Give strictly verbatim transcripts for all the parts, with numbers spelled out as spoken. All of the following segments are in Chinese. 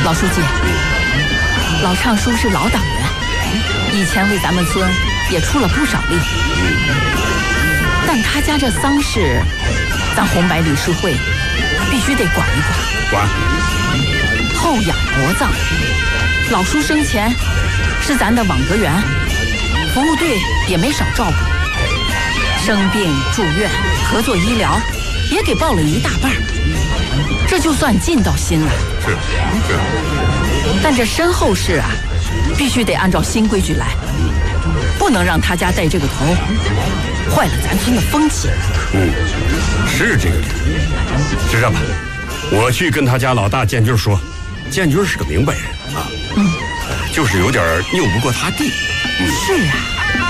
老书记，老畅叔是老党员，以前为咱们村也出了不少力。但他家这丧事，咱红白理事会必须得管一管。 管。 后仰薄葬，老叔生前是咱的网格员，服务队也没少照顾。生病住院，合作医疗也给报了一大半，这就算尽到心了。 是是。 但这身后事啊，必须得按照新规矩来，不能让他家带这个头，坏了咱村的风气。 嗯，是这个理。是这样吧，我去跟他家老大建军说，建军是个明白人啊，嗯，就是有点拗不过他弟。 嗯，是啊。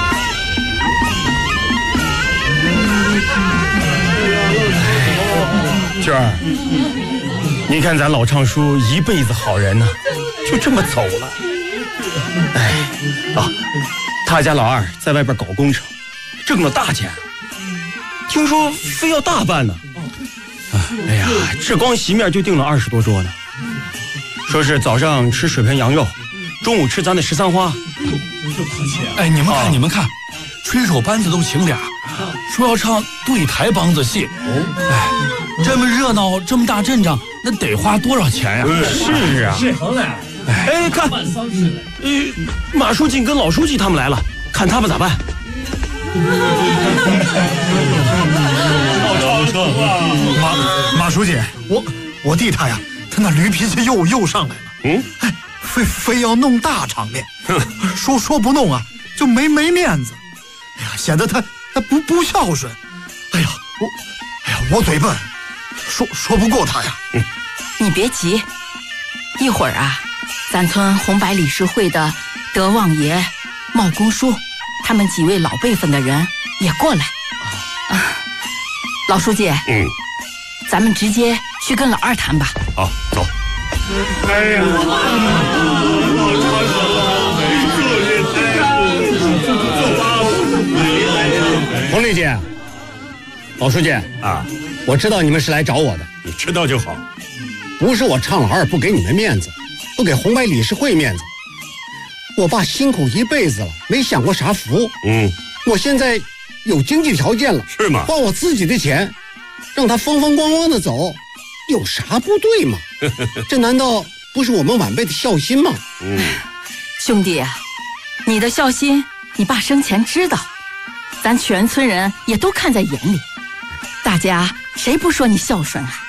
娟儿，你看咱老畅叔一辈子好人呢，就这么走了。哎，啊，他家老二在外边搞工程，挣了大钱，听说非要大办呢。哎呀，这光席面就订了二十多桌呢。说是早上吃水盆羊肉，中午吃咱的十三花。 哎，你们看，啊、你们看，吹手班子都请俩，说要唱对台梆子戏。哎，这么热闹，这么大阵仗，那得花多少钱呀？ 是啊。 谁横来了？ 哎，看，呃，马书记跟老书记他们来了，看他们咋办？ 马马书记，我我弟他呀，他那驴脾气又又上来了。嗯，哎，非非要弄大场面，说说不弄啊，就没没面子。哎呀，显得他他不不孝顺。哎呀，我，哎呀，我嘴笨，说说不过他呀。 嗯，你别急，一会儿啊，咱村红白理事会的德旺爷、茂公叔，他们几位老辈分的人也过来。啊，老书记，嗯，咱们直接去跟老二谈吧。 好，走。 哎呀， 洪丽姐，老书记啊，我知道你们是来找我的。 你知道就好。 不是我畅老二不给你们面子，不给红白理事会面子。我爸辛苦一辈子了，没享过啥福。嗯，我现在有经济条件了， 是吗？ 花我自己的钱，让他风风光光的走，有啥不对吗？这难道不是我们晚辈的孝心吗？ 嗯，兄弟啊，你的孝心，你爸生前知道，咱全村人也都看在眼里，大家谁不说你孝顺啊？